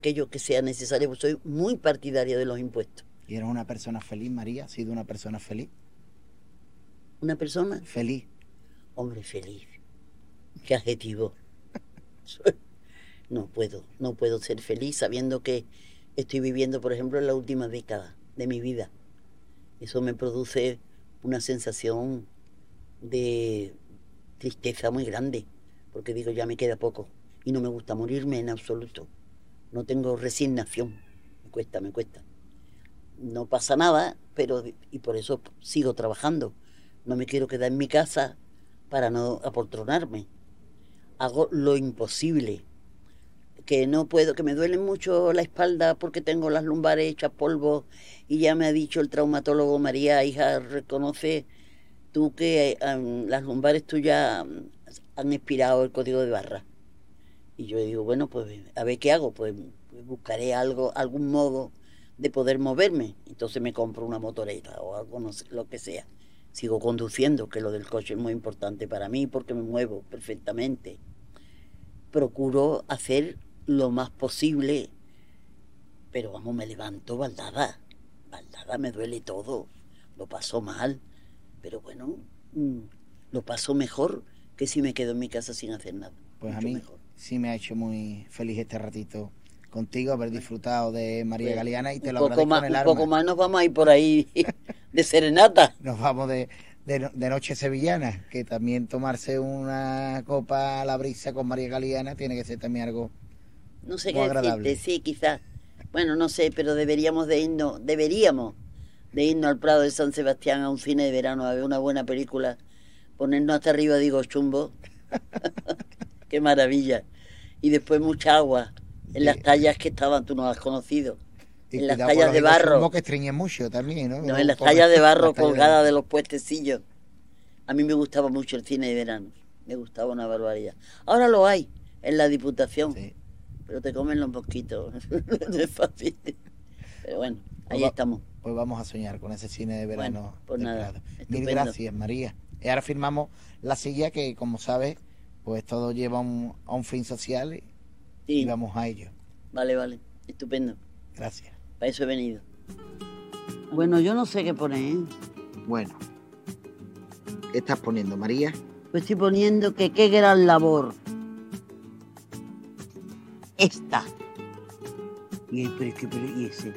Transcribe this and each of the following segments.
aquello que sea necesario, pues soy muy partidaria de los impuestos. ¿Y eres una persona feliz, María? ¿Has sido una persona feliz? ¿Una persona? Feliz. Hombre, feliz. ¿Qué adjetivo? No puedo ser feliz sabiendo que estoy viviendo, por ejemplo, en la última década de mi vida. Eso me produce una sensación de tristeza muy grande, porque digo, ya me queda poco y no me gusta morirme en absoluto. No tengo resignación, me cuesta. No pasa nada, y por eso sigo trabajando. No me quiero quedar en mi casa para no apoltronarme. Hago lo imposible. Que no puedo, que me duele mucho la espalda porque tengo las lumbares hechas polvo y ya me ha dicho el traumatólogo, María, hija, reconoce tú que las lumbares tuyas han expirado el código de barra. Y yo digo, bueno, pues a ver qué hago, pues buscaré algún modo de poder moverme. Entonces me compro una motoreta o algo, no sé, lo que sea. Sigo conduciendo, que lo del coche es muy importante para mí porque me muevo perfectamente. Procuro hacer lo más posible, pero vamos, me levanto baldada, me duele todo, lo paso mal, pero bueno, lo paso mejor que si me quedo en mi casa sin hacer nada. Pues a mí mejor. Sí me ha hecho muy feliz este ratito contigo, haber disfrutado de María Galeana, y te lo agradezco con el alma. Un poco más nos vamos a ir por ahí de serenata. Nos vamos de noche sevillana, que también tomarse una copa a la brisa con María Galeana tiene que ser también algo no sé qué agradable. Sí, quizás. Bueno, no sé, pero deberíamos de irnos al Prado de San Sebastián a un cine de verano a ver una buena película, ponernos hasta arriba, digo, chumbo. Qué maravilla. Y después mucha agua en las tallas que estaban, tú no has conocido. Y en las tallas de barro. Que estreñen mucho también, ¿no? No, en las tallas de barro colgadas de los puestecillos. A mí me gustaba mucho el cine de verano. Me gustaba una barbaridad. Ahora lo hay en la Diputación. Sí. Pero te comen los mosquitos. No es fácil. Pero bueno, ahí estamos. Pues vamos a soñar con ese cine de verano. Bueno, pues nada. Mil gracias, María. Y ahora firmamos la silla que, como sabes, pues todo lleva a un fin social y vamos a ello. Vale. Estupendo. Gracias. Para eso he venido. Bueno, yo no sé qué poner. Bueno. ¿Qué estás poniendo, María? Pues estoy poniendo que qué gran labor. Esta. Y ese.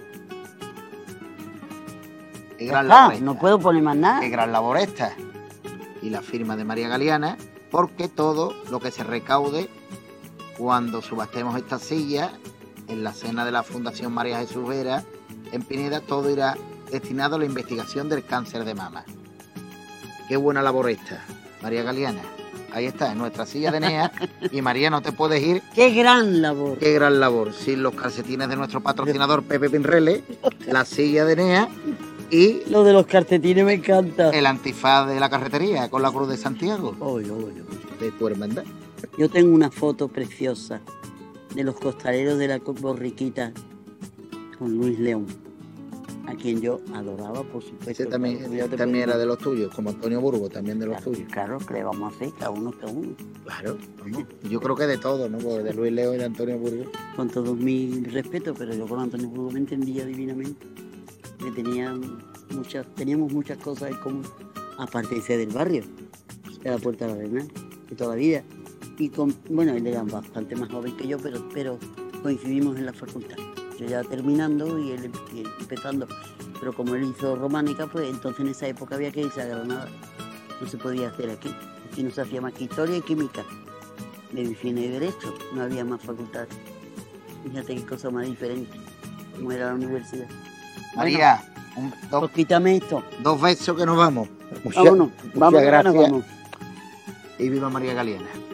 Qué gran labor esta. No puedo poner más nada. Qué gran labor esta. Y la firma de María Galeana, porque todo lo que se recaude cuando subastemos esta silla en la cena de la Fundación María Jesús Vera en Pineda, todo irá destinado a la investigación del cáncer de mama. Qué buena labor esta, María Galeana. Ahí está, en nuestra silla de Enea. Y María, no te puedes ir. ¡Qué gran labor! ¡Qué gran labor! Sin los calcetines de nuestro patrocinador Pepe Pinrele, la silla de Enea y... Lo de los calcetines me encanta. El antifaz de la carretería con la Cruz de Santiago. Oye. De tu hermandad. Yo tengo una foto preciosa de los costaleros de la Borriquita con Luis León, a quien yo adoraba, por supuesto. Ese también era de los tuyos, como Antonio Burgo, también de los tuyos. Claro, que le vamos a hacer cada uno. Claro, vamos. Yo creo que de todo, ¿no? Porque de Luis León y de Antonio Burgo. Con todo mi respeto, pero yo con Antonio Burgo me entendía divinamente. Teníamos muchas cosas en común, aparte de ser del barrio, de la Puerta de la Arenal, de toda la vida. Y él era bastante más joven que yo, pero coincidimos en la facultad. Yo ya terminando y él empezando. Pero como él hizo románica, pues entonces en esa época había que irse a Granada. No se podía hacer aquí. Aquí no se hacía más que historia y química. Medicina y derecho. No había más facultades. Fíjate qué cosa más diferente. Como era la universidad. María, pues quítame esto. 2 besos que nos vamos. Vámonos. Muchas gracias. Vámonos. Y viva María Galeana.